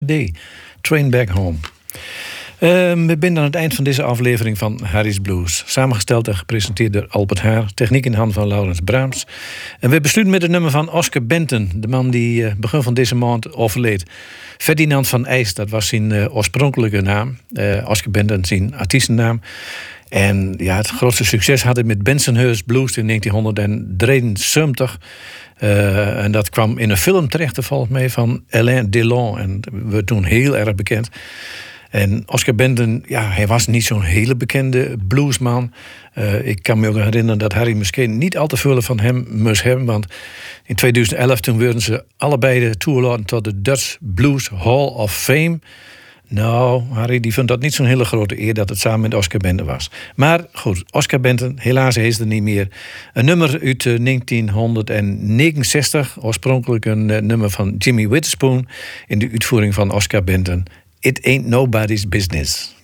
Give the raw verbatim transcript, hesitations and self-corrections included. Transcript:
D. Train Back Home. Uh, we zijn aan het eind van deze aflevering van Harry's Blues. Samengesteld en gepresenteerd door Albert Haar. Techniek in handen van Laurens Braams. En we besluiten met het nummer van Oscar Benton. De man die uh, begin van deze maand overleed. Ferdinand van Eijst, dat was zijn uh, oorspronkelijke naam. Uh, Oscar Benton, zijn artiestennaam. En ja, het grootste succes had hij met Bensonhurst Blues in negentienhonderdzevenenzeventig. Uh, en dat kwam in een film terecht, volgens mij, van Alain Delon. En we toen heel erg bekend. En Oscar Benton, ja, hij was niet zo'n hele bekende bluesman. Uh, ik kan me ook herinneren dat Harry misschien niet al te veel van hem moest hebben. Want in tweeduizend elf toen werden ze allebei de toegelaten tot de Dutch Blues Hall of Fame. Nou, Harry die vond dat niet zo'n hele grote eer dat het samen met Oscar Benton was. Maar goed, Oscar Benton, helaas is er niet meer. Een nummer uit uh, negentienhonderdnegenenzestig, oorspronkelijk een uh, nummer van Jimmy Witherspoon in de uitvoering van Oscar Benton. It Ain't Nobody's Business.